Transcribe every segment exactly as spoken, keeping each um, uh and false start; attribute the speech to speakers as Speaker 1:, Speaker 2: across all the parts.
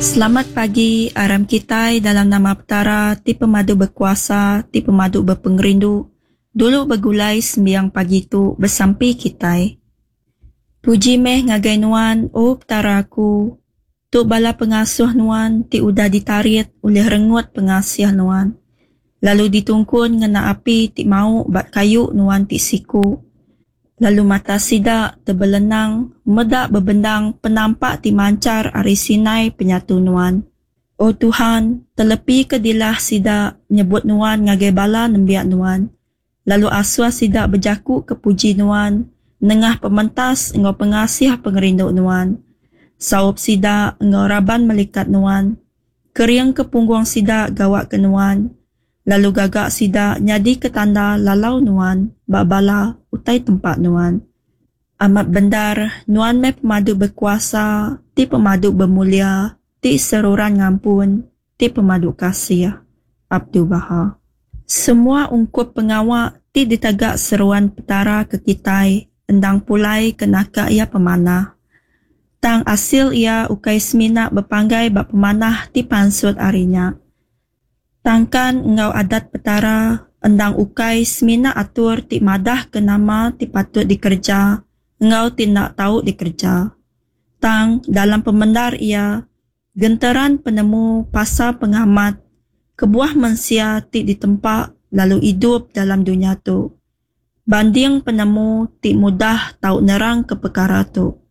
Speaker 1: Selamat pagi, aram kitai dalam nama Petara, ti pemadu berkuasa, ti pemadu berpengerindu. Dulu bergulai sembiang pagi tu bersampi kitai. Puji meh ngagai nuan, oh Petara aku. Tuk bala pengasuh nuan, ti udah ditarit oleh rengut pengasih nuan. Lalu ditungkun ngena api ti mau bat kayu nuan ti siku. Lalu mata sidak terbelenang, medak bebendang penampak ti mancar ari sinai penyatu nuan. Oh Tuhan, terlepi kedilah sidak nyebut nuan ngagai bala nembiak nuan. Lalu aswa sidak berjaku ke puji nuan, nengah pementas engau pengasih pengerindu nuan. Saup sidak engau raban melikat nuan, keriang ke punggung sidak gawak ke nuan. Lalu gagak sidak nyadi ketanda lalau nuan, bak bala utai tempat nuan. Amat bendar, nuan me pemadu berkuasa, ti pemadu bermulia, ti seruran ngampun, ti pemadu kasih. Abdul Baha. Semua ungkup pengawak ti ditagak seruan Petara ke kitai, endang pulai kenaka ia pemanah. Tang asil ia ukai semina berpanggai bak pemanah ti pansut arinya. Tangkan engau adat Petara, endang ukai semina atur ti madah ke nama ti patut dikerja, engau tindak tahu dikerja. Tang dalam pemendar ia, genteran penemu pasal pengamat, kebuah manusia ti ditempak lalu hidup dalam dunia tu. Banding penemu ti mudah tahu nerang ke perkara tu.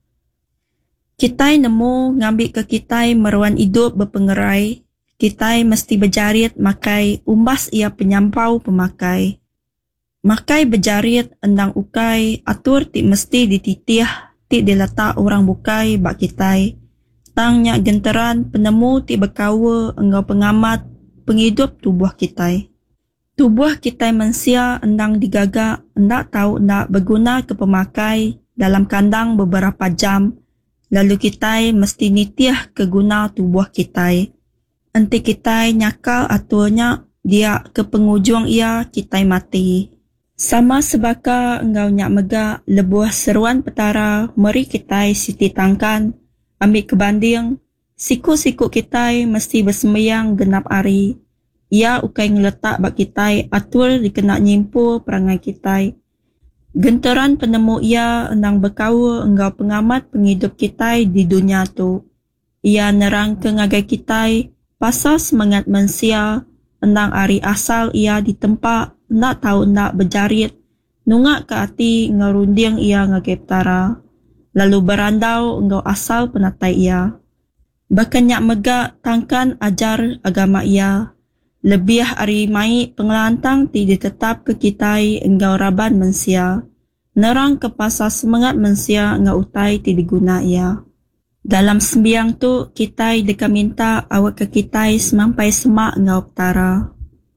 Speaker 1: Kitai nemu ngambil ke kitai meruan hidup berpengerai, kitai mesti berjarit makai umbas ia penyampau pemakai. Makai berjarit endang ukai atur ti mesti dititih ti diletak orang bukai bak kitai. Tangnya genteran penemu ti berkawa engau pengamat penghidup tubuh kitai. Tubuh kitai manusia endang digagak endak tahu endak berguna ke pemakai dalam kandang beberapa jam. Lalu kitai mesti nitiah keguna tubuh kitai. Enti kitai nyakal aturnya dia ke pengujung ia kitai mati. Sama sebaka engau nyak megak lebuah seruan Petara meri kitai siti tangkan ambil kebanding siku-siku kitai mesti bersembayang genap hari. Ia ukai ngeletak bak kitai atur dikena nyimpu perangai kitai. Genteran penemu ia endang berkawa engau pengamat penghidup kitai di dunia tu. Ia nerang ke ngagai kitai pasal semangat manusia, endang ari asal ia ditempak, nak tahu nak berjarit, nungak ke hati ngerunding ia ngagai Petara. Lalu berandau engau asal penatai ia. Bakanyak megak tangkan ajar agama ia. Lebih ari mai pengelantang ti ditetap ke kitai engau raban manusia. Nerang ke pasal semangat manusia engau utai ti diguna ia. Dalam sembiang tu, kitai deka minta awak ke kitai semampai semak engau Petara.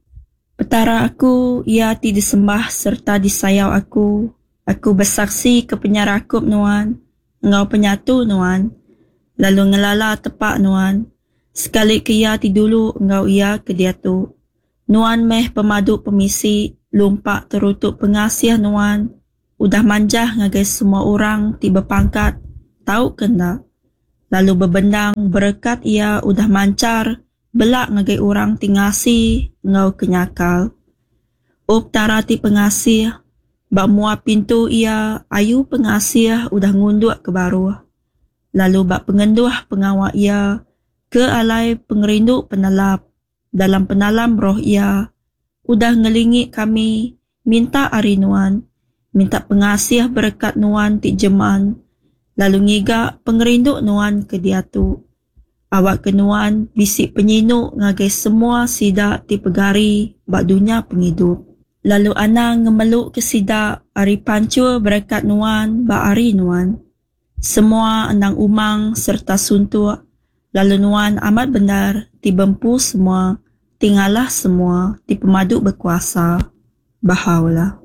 Speaker 1: Petara aku, ia ti disembah serta disayau aku. Aku bersaksi ke penyarakup nuan, engau penyatu nuan. Lalu ngelala tepak nuan. Sekali ke ia ti dulu engau ia ke dia tu. Nuan meh pemadu pemisi, lumpak terutuk pengasih nuan. Udah manjah ngagai semua orang ti berpangkat, tahu kena. Lalu berbendang berkat ia udah mancar, belak ngagai orang tingasi, ngau kenyakal. Oh Petara ti pengasih, bak muap pintu ia, ayu pengasih udah ngunduk ke baru. Lalu bak pengenduh pengawak ia, ke alai pengerindu penalap, dalam penalam roh ia, udah ngelingi kami, minta ari nuan, minta pengasih berkat nuan ti jeman. Lalu ngiga pengerindu nuan ke dia tu. Awak ke nuan bisik penyinuk ngagai semua sidak ti pegari bak dunia penghidup. Lalu ana ngemeluk ke sidak ari pancur berkat nuan bak ari nuan. Semua endang umang serta suntuk. Lalu nuan amat benar ti bempu semua, tinggalah semua ti pemadu berkuasa. Bahaulah.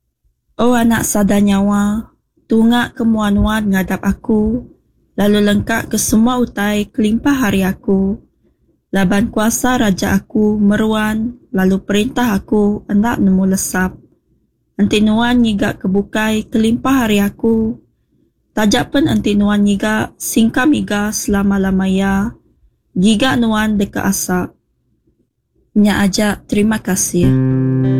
Speaker 1: Oh anak sadar nyawa, tungak kemuan-wan ngadap aku, lalu lengkap ke semua utai kelimpah hari aku. Laban kuasa raja aku meruan, lalu perintah aku hendak nemu lesap. Enti nuan nyigak kebukai kelimpah hari aku. Tajak pun enti nuan nyigak singkam iga selama-lamanya. giga nuan deka asa. Nya aja terima kasih.